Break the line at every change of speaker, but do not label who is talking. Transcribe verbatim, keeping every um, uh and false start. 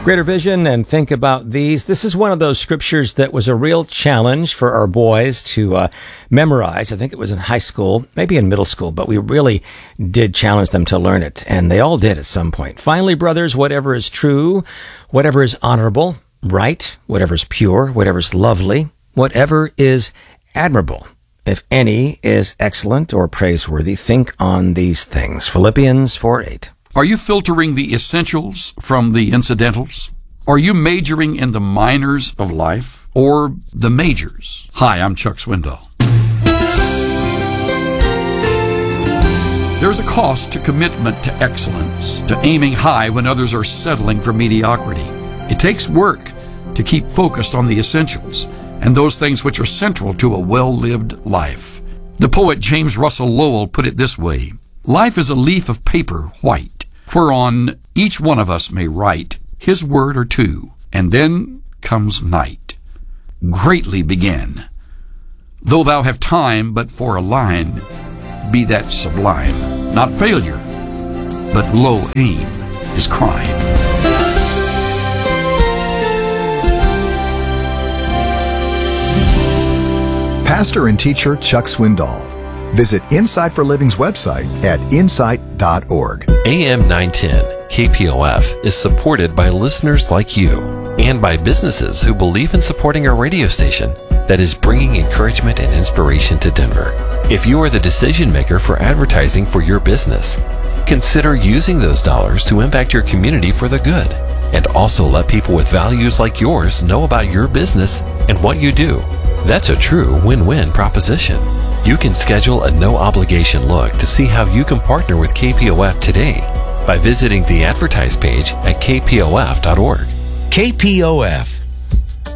Greater Vision and think about these. This is one of those scriptures that was a real challenge for our boys to uh, memorize. I think it was in high school, maybe in middle school, but we really did challenge them to learn it, and they all did at some point. Finally, brothers, whatever is true, whatever is honorable, right, whatever is pure, whatever is lovely, whatever is admirable, if any is excellent or praiseworthy, think on these things. Philippians four eight.
Are you filtering the essentials from the incidentals? Are you majoring in the minors of life or the majors? Hi, I'm Chuck Swindoll. There's a cost to commitment to excellence, to aiming high when others are settling for mediocrity. It takes work to keep focused on the essentials and those things which are central to a well-lived life. The poet James Russell Lowell put it this way: life is a leaf of paper white, whereon each one of us may write his word or two, and then comes night. Greatly begin. Though thou have time but for a line, be that sublime. Not failure, but low aim is crime.
Pastor and teacher Chuck Swindoll. Visit Insight for Living's website at insight dot org.
A M nine ten K P O F is supported by listeners like you and by businesses who believe in supporting our radio station that is bringing encouragement and inspiration to Denver. If you are the decision maker for advertising for your business, consider using those dollars to impact your community for the good, and also let people with values like yours know about your business and what you do. That's a true win-win proposition. You can schedule a no-obligation look to see how you can partner with K P O F today by visiting the Advertise page at K P O F dot org.
K P O F,